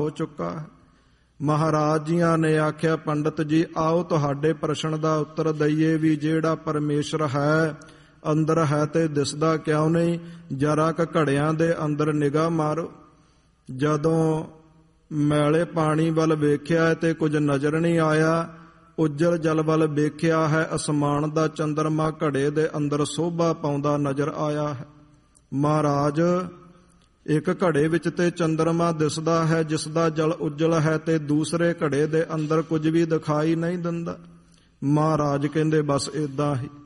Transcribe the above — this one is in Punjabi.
ਹੋ ਚੁੱਕਾ ਹੈ। ਮਹਾਰਾਜ ਜੀਆਂ ਨੇ ਆਖਿਆ, ਪੰਡਤ ਜੀ ਆਓ ਤੁਹਾਡੇ ਪ੍ਰਸ਼ਨ ਦਾ ਉੱਤਰ ਦਈਏ ਵੀ ਜਿਹੜਾ ਪਰਮੇਸ਼ਰ ਹੈ ਅੰਦਰ ਹੈ ਤੇ ਦਿਸਦਾ ਕਿਉਂ ਨਹੀਂ? ਜਰਾ ਕੁ ਘੜਿਆਂ ਦੇ ਅੰਦਰ ਨਿਗਾਹ ਮਾਰੋ। ਜਦੋਂ ਮੈਲੇ ਪਾਣੀ ਵੱਲ ਵੇਖਿਆ ਤੇ ਕੁਝ ਨਜ਼ਰ ਨਹੀਂ ਆਇਆ, ਉੱਜਲ ਜਲ ਵੱਲ ਵੇਖਿਆ ਹੈ, ਅਸਮਾਨ ਦਾ ਚੰਦਰਮਾ ਘੜੇ ਦੇ ਅੰਦਰ ਸੋਭਾ ਪਾਉਂਦਾ ਨਜ਼ਰ ਆਇਆ ਹੈ। ਮਹਾਰਾਜ, ਇੱਕ ਘੜੇ ਵਿੱਚ ਤੇ ਚੰਦਰਮਾ ਦਿਸਦਾ ਹੈ ਜਿਸ ਦਾ ਜਲ ਉੱਜਲ ਹੈ, ਤੇ ਦੂਸਰੇ ਘੜੇ ਦੇ ਅੰਦਰ ਕੁਝ ਵੀ ਦਿਖਾਈ ਨਹੀਂ ਦਿੰਦਾ। ਮਹਾਰਾਜ ਕਹਿੰਦੇ ਬਸ ਏਦਾਂ ਹੀ